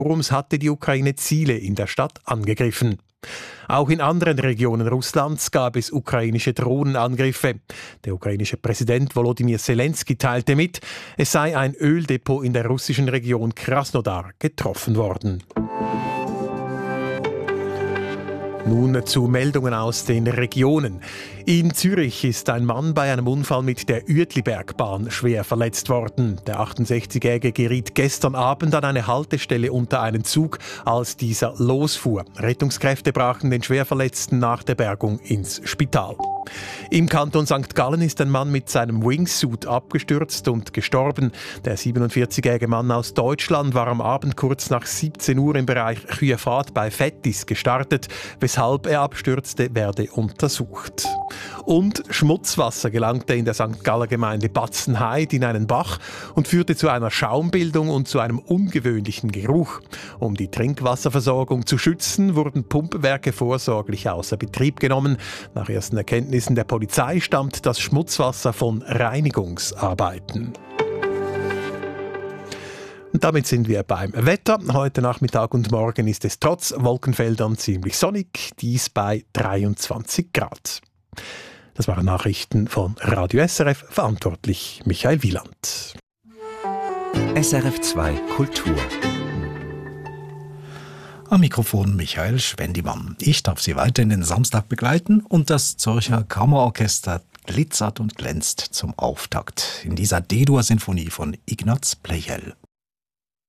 Forums hatte die Ukraine Ziele in der Stadt angegriffen. Auch in anderen Regionen Russlands gab es ukrainische Drohnenangriffe. Der ukrainische Präsident Volodymyr Zelensky teilte mit, es sei ein Öldepot in der russischen Region Krasnodar getroffen worden. Nun zu Meldungen aus den Regionen. In Zürich ist ein Mann bei einem Unfall mit der Uetlibergbahn schwer verletzt worden. Der 68-Jährige geriet gestern Abend an eine Haltestelle unter einen Zug, als dieser losfuhr. Rettungskräfte brachten den Schwerverletzten nach der Bergung ins Spital. Im Kanton St. Gallen ist ein Mann mit seinem Wingsuit abgestürzt und gestorben. Der 47-jährige Mann aus Deutschland war am Abend kurz nach 17 Uhr im Bereich Chüefat bei Vettis gestartet. Weshalb er abstürzte, werde untersucht. Und Schmutzwasser gelangte in der St. Galler Gemeinde Batzenheide in einen Bach und führte zu einer Schaumbildung und zu einem ungewöhnlichen Geruch. Um die Trinkwasserversorgung zu schützen, wurden Pumpwerke vorsorglich außer Betrieb genommen. Nach ersten Erkenntnissen der Polizei stammt das Schmutzwasser von Reinigungsarbeiten. Und damit sind wir beim Wetter. Heute Nachmittag und morgen ist es trotz Wolkenfeldern ziemlich sonnig, dies bei 23 Grad. Das waren Nachrichten von Radio SRF, verantwortlich Michael Wieland. SRF 2 Kultur. Am Mikrofon Michael Schwendimann. Ich darf Sie weiter in den Samstag begleiten und das Zürcher Kammerorchester glitzert und glänzt zum Auftakt in dieser D-Dur-Sinfonie von Ignaz Pleyel.